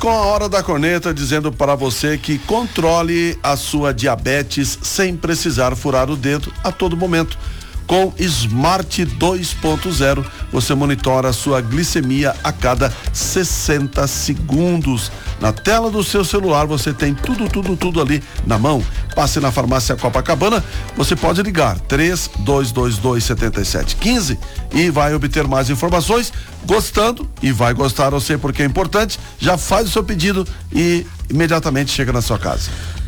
com a Hora da Corneta, dizendo para você que controle a sua diabetes sem precisar furar o dedo a todo momento. Com Smart 2.0, você monitora a sua glicemia a cada 60 segundos. Na tela do seu celular você tem tudo ali na mão. Passe na farmácia Copacabana, você pode ligar 3222-7715 e vai obter mais informações. Gostando, e vai gostar, eu sei porque é importante, já faz o seu pedido e imediatamente chega na sua casa.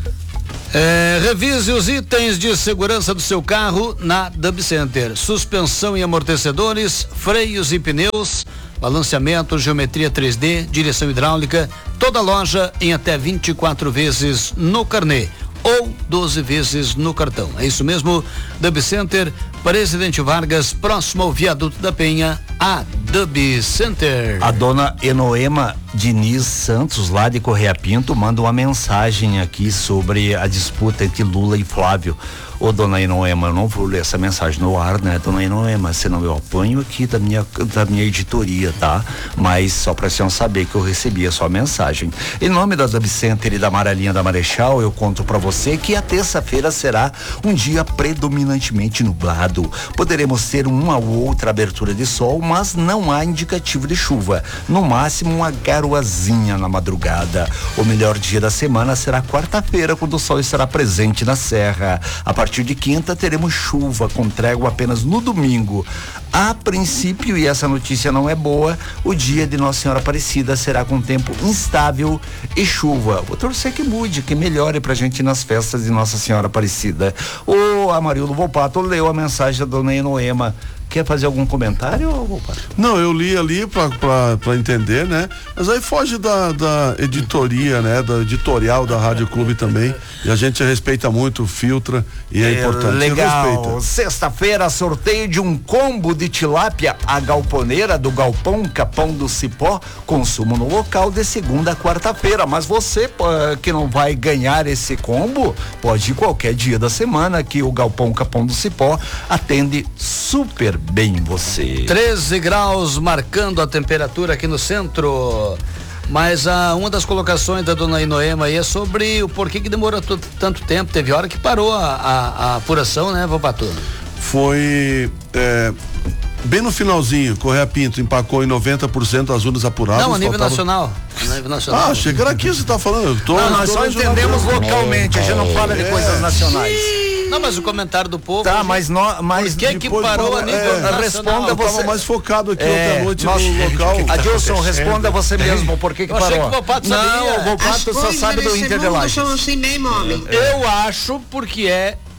Revise os itens de segurança do seu carro na Dub Center. Suspensão e amortecedores, freios e pneus, balanceamento, geometria 3D, direção hidráulica, toda loja em até 24 vezes no carnê ou 12 vezes no cartão. É isso mesmo, Dub Center, Presidente Vargas, próximo ao Viaduto da Penha, a Dub Center. A dona Enoema Diniz Santos, lá de Correia Pinto, manda uma mensagem aqui sobre a disputa entre Lula e Flávio. Ô, dona Enoema, eu não vou ler essa mensagem no ar, né, dona Enoema? Senão eu apanho aqui da minha editoria, tá? Mas só pra senhora saber que eu recebi a sua mensagem. Em nome da Dub Center e da Amarelinha da Marechal, eu conto pra você que a terça-feira será um dia predominantemente nublado. Poderemos ter uma ou outra abertura de sol, mas não há indicativo de chuva. No máximo, uma garoazinha na madrugada. O melhor dia da semana será quarta-feira, quando o sol estará presente na serra. A partir de quinta teremos chuva, com trégua apenas no domingo. A princípio, e essa notícia não é boa, o dia de Nossa Senhora Aparecida será com tempo instável e chuva. Vou torcer que mude, que melhore pra gente nas festas de Nossa Senhora Aparecida. O Amarildo Volpato leu a mensagem da dona Enoema. Quer fazer algum comentário, Volpato? Não, eu li ali pra entender, né? Mas aí foge da editoria, né? Da editorial da Rádio Clube também. E a gente respeita muito, filtra e é importante. Legal. Sexta-feira, sorteio de um combo de tilápia a galponeira do Galpão Capão do Cipó. Consumo no local de segunda a quarta-feira. Mas você que não vai ganhar esse combo, pode ir qualquer dia da semana que o Galpão Capão do Cipó atende super bem você. 13 graus marcando a temperatura aqui no centro. Mas uma das colocações da dona Enoema aí é sobre o porquê que demorou tanto tempo. Teve hora que parou a apuração, né, Volpato? Foi bem no finalzinho. Correia Pinto empacou em 90% das urnas apuradas. Não, a nível nacional. Ah, chega aqui, você tá falando. Nós só entendemos localmente, a gente não fala de coisas nacionais. Não, mas o comentário do povo. Tá, mas por que parou a nível nacional? Responda você. Eu tava mais focado aqui ontem à noite no local. Adilson, responda você mesmo, por que parou? Achei que o Volpato sabia. Não, o Volpato só sabe do Inter de Lages. Eu acho porque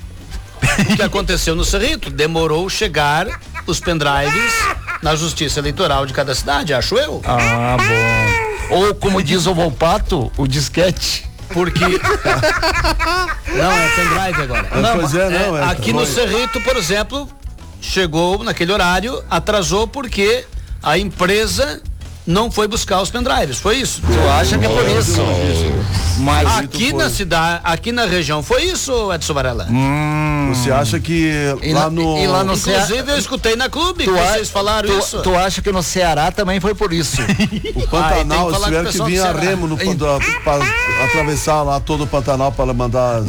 o que aconteceu no Cerrito, demorou chegar os pendrives na Justiça Eleitoral de cada cidade, acho eu. Ah, bom. Ou como diz o Volpato, o disquete. Porque não, é pendrive agora. Aqui no Cerrito, por exemplo, chegou naquele horário, atrasou porque a empresa não foi buscar os pendrives, foi isso? Tu acha que é por isso? Mas aqui na cidade, aqui na região foi isso, Edson Varela? Você acha que lá no inclusive eu escutei na Clube que vocês falaram isso. Tu acha que no Ceará também foi por isso? O Pantanal, eles tiveram que vir a remo para atravessar lá todo o Pantanal para mandar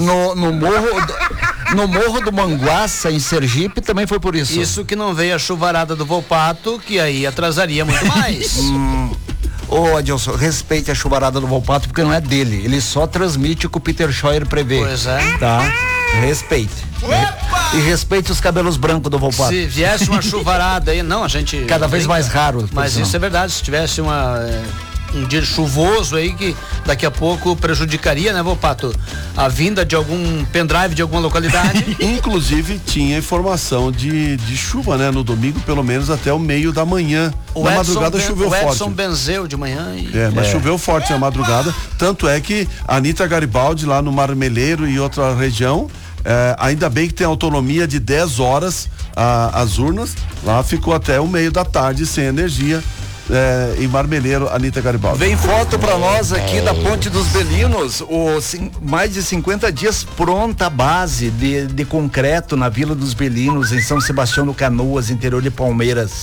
no Morro do Manguaça, em Sergipe, também foi por isso. Isso que não veio a chuvarada do Volpato, que aí atrasaria muito mais. Ô, Adilson, respeite a chuvarada do Volpato, porque não é dele. Ele só transmite o que o Peter Scheuer prevê. Pois é. Tá? Respeite. Opa! E respeite os cabelos brancos do Volpato. Se viesse uma chuvarada aí, não, a gente... Cada vez mais raro. Mas isso é verdade, se tivesse um dia chuvoso aí que daqui a pouco prejudicaria, né, Volpato? A vinda de algum pendrive de alguma localidade. Inclusive tinha informação de chuva, né? No domingo, pelo menos até o meio da manhã. Na madrugada choveu forte. O Edson benzeu de manhã. Mas choveu forte na madrugada. Tanto é que a Anita Garibaldi lá no Marmeleiro e outra região, ainda bem que tem autonomia de 10 horas as urnas. Lá ficou até o meio da tarde sem energia. Em Marmeleiro, Anita Garibaldi. Vem foto pra nós aqui da Ponte dos Belinos, mais de 50 dias pronta a base de concreto na Vila dos Belinos, em São Sebastião do Canoas, interior de Palmeiras.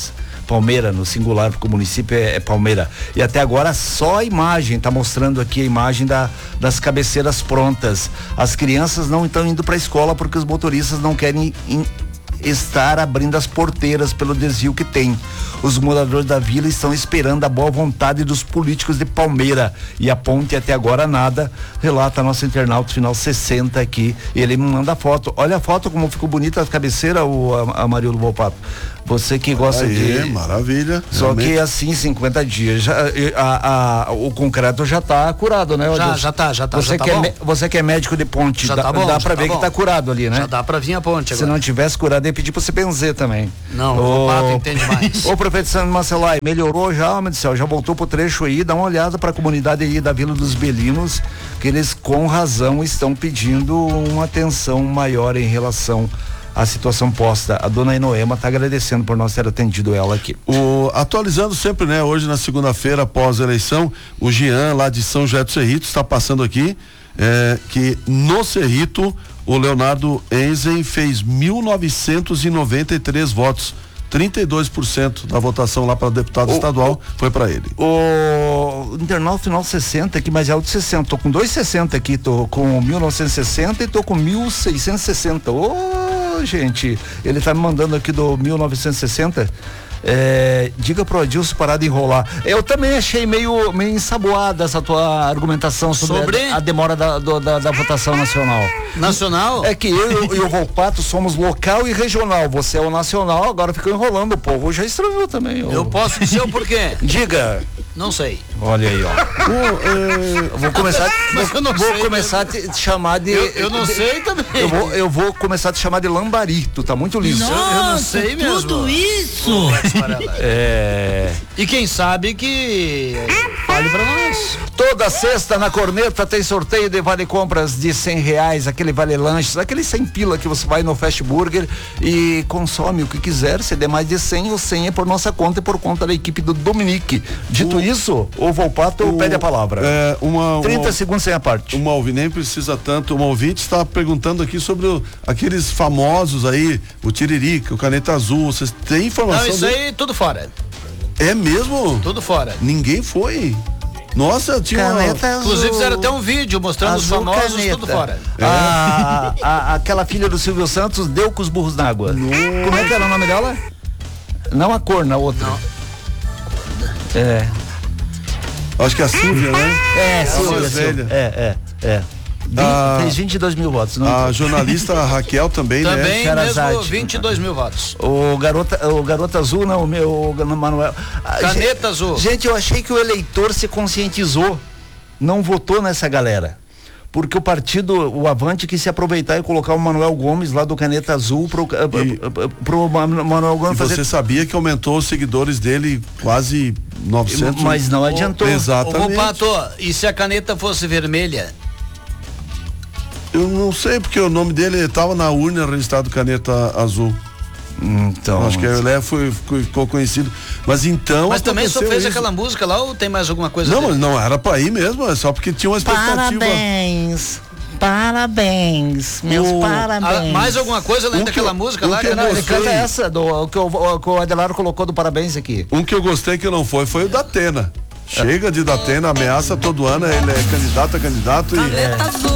Palmeira, no singular, porque o município é Palmeira. E até agora só a imagem, tá mostrando aqui a imagem das cabeceiras prontas. As crianças não estão indo para a escola porque os motoristas não querem estar abrindo as porteiras pelo desvio que tem. Os moradores da vila estão esperando a boa vontade dos políticos de Palmeira, e a ponte até agora nada, relata nosso internauta final 60 aqui, ele me manda foto. Olha a foto como ficou bonita a cabeceira, a Amarildo Volpato. Você que gosta de... Maravilha. Só realmente. Que assim, 50 dias, o concreto já tá curado, né? Já tá. Você que é médico de ponte, dá pra ver que tá curado ali, né? Já dá pra vir a ponte agora. Se não tivesse curado, eu ia pedir pra você benzer também. Não, o Pato entende mais. Ô, prefeito Sandro Marcelai, melhorou já, meu Deus do céu, já voltou pro trecho aí, dá uma olhada pra comunidade aí da Vila dos Belinos, que eles com razão estão pedindo uma atenção maior em relação a situação posta. A dona Enoema está agradecendo por nós ter atendido ela aqui. Atualizando sempre, né? Hoje na segunda-feira após a eleição, o Jean lá de São José do Cerrito está passando aqui, que no Cerrito o Leonardo Enzen fez 1.993 votos. 32% da votação lá para deputado estadual foi para ele. O internauta final 60 aqui, mas é o de 60. Tô com 260 aqui, tô com 1960 e tô com 1660. Gente, ele tá me mandando aqui do 1960. Diga pro Adilson parar de enrolar. Eu também achei meio ensaboada essa tua argumentação sobre a demora da votação nacional. Nacional? É que eu e o Volpato somos local e regional. Você é o nacional, agora ficou enrolando. O povo já estranhou também. Eu posso dizer o porquê? Diga. Não sei. Olha aí, ó. Vou começar. Vou começar a te chamar de. Eu não sei também. Eu vou começar a te chamar de Lambari. Tu tá muito liso. Nossa, eu não sei mesmo. Tudo isso. E quem sabe que fale pra nós. Toda sexta na Corneta tem sorteio de vale compras de R$100, aquele vale lanches, aquele 100 pila que você vai no Fast Burger e consome o que quiser. Se der mais de 100, o 100 é por nossa conta e por conta da equipe do Dominique. Dito isso, o Volpato pede a palavra. 30 segundos sem a parte. Uma ouvinte nem precisa tanto. Uma ouvinte está perguntando aqui sobre aqueles famosos aí, o Tiririca, o Caneta Azul. Vocês têm informação? Não, isso aí tudo fora. É mesmo? Tudo fora. Ninguém foi. Nossa, tinha Caneta Azul. Inclusive fizeram até um vídeo mostrando os famosos, caneta. tudo fora. Aquela filha do Silvio Santos deu com os burros na água. Como é que era o nome dela? Não a cor, na outra. Não. Acho que é a Silvia, né? Silvia. Fez 22 mil votos. A jornalista Raquel também, né? Também mesmo 22 mil votos. O Garota Azul, não, o meu Manuel. Caneta Azul. Gente, eu achei que o eleitor se conscientizou, não votou nessa galera. Porque o partido, o Avante, quis se aproveitar e colocar o Manuel Gomes lá do Caneta Azul pro Manuel Gomes fazer. Você sabia que aumentou os seguidores dele quase 900? Mas não adiantou. Exatamente. Ô, Pato, e se a caneta fosse vermelha? Eu não sei, porque o nome dele estava na urna registrado Caneta Azul. Então, acho que ele ficou conhecido. Mas então. Mas também só fez isso. aquela música lá ou tem mais alguma coisa? Não, mas não era pra ir mesmo, é só porque tinha uma expectativa. Parabéns, meus parabéns. Mais alguma coisa além daquela música lá? Ele canta essa, que o Adelaro colocou do parabéns aqui. Um que eu gostei que não foi o da Atena. Chega de Datena, ameaça todo ano, ele é candidato. Caneta Azul.